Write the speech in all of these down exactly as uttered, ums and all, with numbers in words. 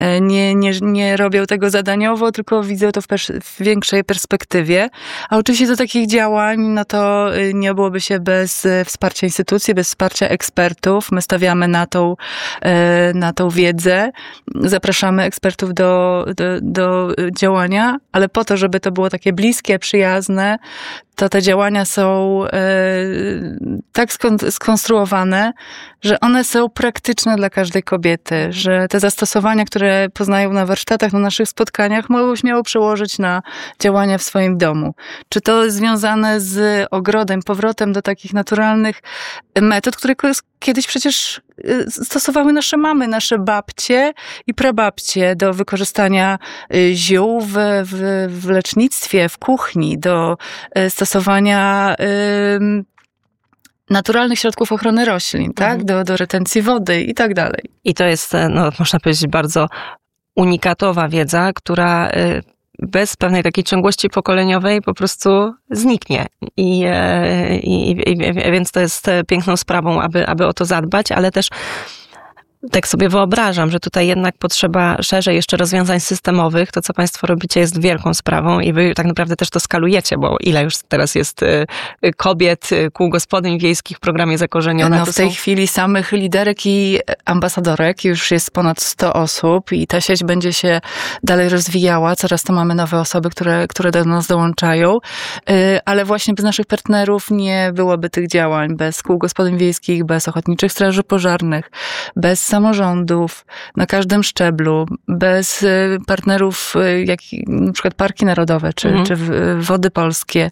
nie, nie, nie robią tego zadaniowo, tylko widzą to w, pers- w większej perspektywie. A oczywiście do takich działań, no to nie byłoby się bez wsparcia instytucji, bez wsparcia ekspertów. My stawiamy na tą, na tą wiedzę, zapraszamy ekspertów do, do, do działania, ale po to, żeby to było takie bliskie, przyjazne, to te działania są e, tak skon- skonstruowane, że one są praktyczne dla każdej kobiety, że te zastosowania, które poznają na warsztatach, na naszych spotkaniach, mogą śmiało przełożyć na działania w swoim domu. Czy to jest związane z ogrodem, powrotem do takich naturalnych metod, które kiedyś przecież stosowały nasze mamy, nasze babcie i prababcie do wykorzystania ziół w, w, w lecznictwie, w kuchni, do stosowania y, naturalnych środków ochrony roślin, tak? Mhm. Do, do retencji wody i tak dalej. I to jest, no, można powiedzieć, bardzo unikatowa wiedza, która y, bez pewnej takiej ciągłości pokoleniowej po prostu zniknie. I, i, i, i więc to jest piękną sprawą, aby, aby o to zadbać, ale też tak sobie wyobrażam, że tutaj jednak potrzeba szerzej jeszcze rozwiązań systemowych. To, co państwo robicie, jest wielką sprawą i wy tak naprawdę też to skalujecie, bo ile już teraz jest kobiet, kół gospodyń wiejskich w programie Zakorzenione? No w tej są... chwili samych liderek i ambasadorek już jest ponad sto osób i ta sieć będzie się dalej rozwijała. Coraz to mamy nowe osoby, które, które do nas dołączają, ale właśnie bez naszych partnerów nie byłoby tych działań. Bez kół gospodyń wiejskich, bez ochotniczych straży pożarnych, bez samorządów na każdym szczeblu, bez partnerów, jak na przykład Parki Narodowe, czy, mhm. czy Wody Polskie.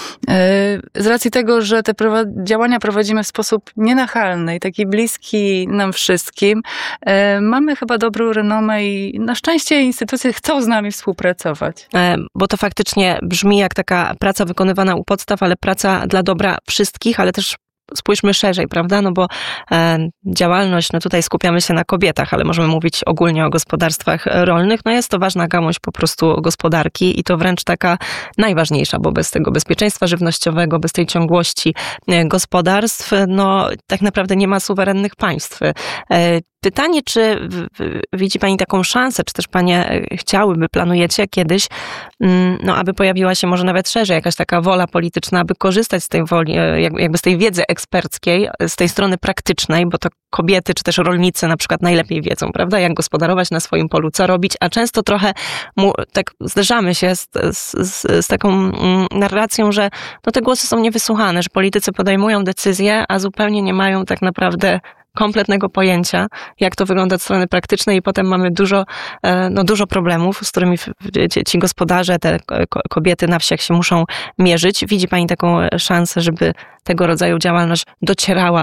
Z racji tego, że te działania prowadzimy w sposób nienachalny i taki bliski nam wszystkim, mamy chyba dobrą renomę i na szczęście instytucje chcą z nami współpracować. Bo to faktycznie brzmi jak taka praca wykonywana u podstaw, ale praca dla dobra wszystkich, ale też spójrzmy szerzej, prawda? No bo e, działalność, no tutaj skupiamy się na kobietach, ale możemy mówić ogólnie o gospodarstwach rolnych. No jest to ważna gałąź po prostu gospodarki i to wręcz taka najważniejsza, bo bez tego bezpieczeństwa żywnościowego, bez tej ciągłości gospodarstw, no tak naprawdę nie ma suwerennych państw. E, Pytanie, czy widzi pani taką szansę, czy też panie chciałyby, planujecie kiedyś, no aby pojawiła się może nawet szerzej jakaś taka wola polityczna, aby korzystać z tej woli, jakby z tej wiedzy eksperckiej, z tej strony praktycznej, bo to kobiety, czy też rolnicy na przykład najlepiej wiedzą, prawda, jak gospodarować na swoim polu, co robić, a często trochę mu, tak zderzamy się z, z, z, z taką narracją, że no te głosy są niewysłuchane, że politycy podejmują decyzje, a zupełnie nie mają tak naprawdę kompletnego pojęcia, jak to wygląda od strony praktycznej i potem mamy dużo, no dużo problemów, z którymi ci gospodarze, te kobiety na wsiach się muszą mierzyć. Widzi pani taką szansę, żeby tego rodzaju działalność docierała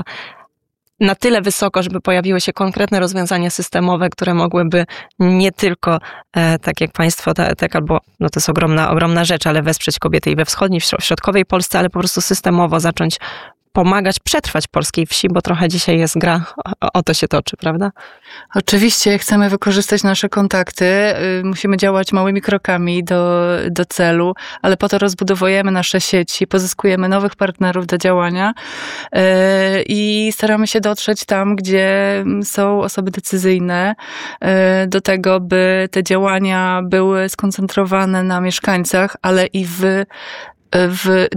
na tyle wysoko, żeby pojawiły się konkretne rozwiązania systemowe, które mogłyby nie tylko, tak jak państwo, tak albo, no to jest ogromna, ogromna rzecz, ale wesprzeć kobiety i we wschodniej, w środkowej Polsce, ale po prostu systemowo zacząć pomagać przetrwać polskiej wsi, bo trochę dzisiaj jest gra, o, o to się toczy, prawda? Oczywiście chcemy wykorzystać nasze kontakty, musimy działać małymi krokami do, do celu, ale po to rozbudowujemy nasze sieci, pozyskujemy nowych partnerów do działania yy, i staramy się dotrzeć tam, gdzie są osoby decyzyjne, yy, do tego, by te działania były skoncentrowane na mieszkańcach, ale i w W,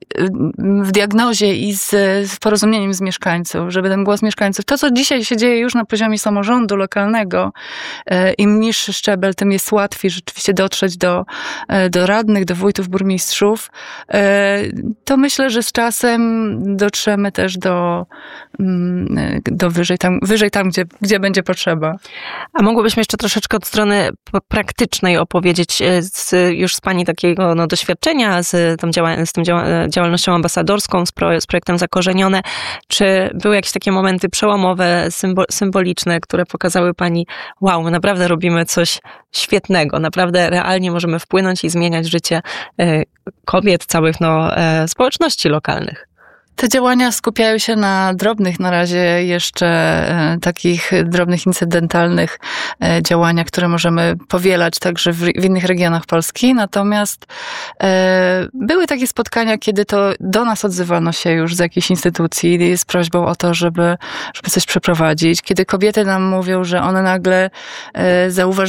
w diagnozie i z, z porozumieniem z mieszkańców, żeby ten głos mieszkańców, to co dzisiaj się dzieje już na poziomie samorządu lokalnego, im niższy szczebel, tym jest łatwiej rzeczywiście dotrzeć do, do radnych, do wójtów, burmistrzów, to myślę, że z czasem dotrzemy też do, do wyżej tam, wyżej tam gdzie, gdzie będzie potrzeba. A mogłybyśmy jeszcze troszeczkę od strony praktycznej opowiedzieć z, już z pani takiego no, doświadczenia z tą działa, z tą działa, działalnością ambasadorską, z, pro, z projektem Zakorzenione. Czy były jakieś takie momenty przełomowe, symbol, symboliczne, które pokazały pani, wow, my naprawdę robimy coś świetnego, naprawdę realnie możemy wpłynąć i zmieniać życie kobiet, całych no, społeczności lokalnych? Te działania skupiają się na drobnych na razie jeszcze e, takich drobnych, incydentalnych e, działaniach, które możemy powielać także w, w innych regionach Polski. Natomiast e, były takie spotkania, kiedy to do nas odzywano się już z jakiejś instytucji z prośbą o to, żeby, żeby coś przeprowadzić. Kiedy kobiety nam mówią, że one nagle e, zauważyły,